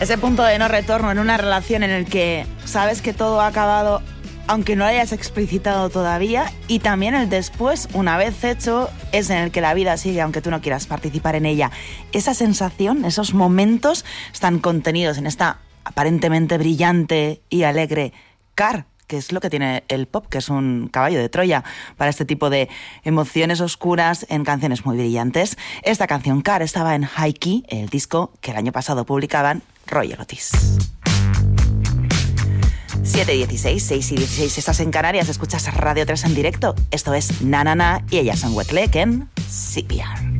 Ese punto de no retorno en una relación en el que sabes que todo ha acabado aunque no lo hayas explicitado todavía, y también el después, una vez hecho, es en el que la vida sigue aunque tú no quieras participar en ella. Esa sensación, esos momentos están contenidos en esta aparentemente brillante y alegre Car, que es lo que tiene el pop, que es un caballo de Troya para este tipo de emociones oscuras en canciones muy brillantes. Esta canción Car estaba en High Key, el disco que el año pasado publicaban Royal Otis. 7:16, 6:16, estás en Canarias, escuchas Radio 3 en directo. Esto es Na Na Na y ellas son Wetlek en CPR.